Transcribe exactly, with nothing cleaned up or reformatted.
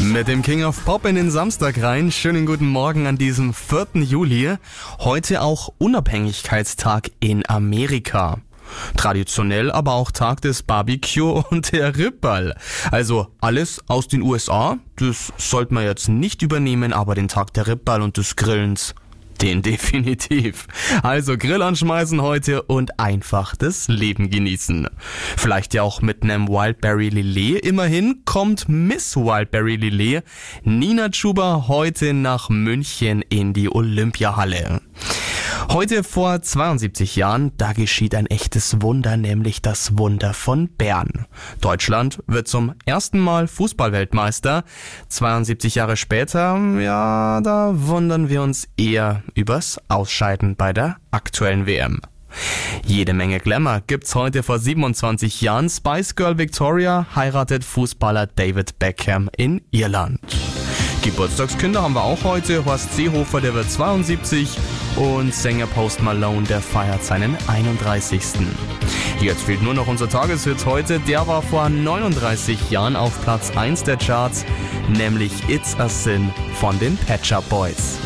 Mit dem King of Pop in den Samstag rein. Schönen guten Morgen an diesem vierten Juli. Heute auch Unabhängigkeitstag in Amerika. Traditionell aber auch Tag des Barbecue und der Ribberl. Also alles aus den U S A. Das sollte man jetzt nicht übernehmen, aber den Tag der Ribberl und des Grillens, den definitiv. Also Grill anschmeißen heute und einfach das Leben genießen. Vielleicht ja auch mit einem Wildberry Lillet. Immerhin kommt Miss Wildberry Lillet Nina Chuba heute nach München in die Olympiahalle. Heute vor zweiundsiebzig Jahren, da geschieht ein echtes Wunder, nämlich das Wunder von Bern. Deutschland wird zum ersten Mal Fußballweltmeister. zweiundsiebzig Jahre später, ja, da wundern wir uns eher übers Ausscheiden bei der aktuellen W M. Jede Menge Glamour gibt's heute vor siebenundzwanzig Jahren. Spice Girl Victoria heiratet Fußballer David Beckham in Irland. Geburtstagskinder haben wir auch heute. Horst Seehofer, der wird zweiundsiebzig und Sänger Post Malone, der feiert seinen einunddreißigsten Jetzt fehlt nur noch unser Tageshit heute. Der war vor neununddreißig Jahren auf Platz eins der Charts, nämlich It's a Sin von den Pet Shop Boys.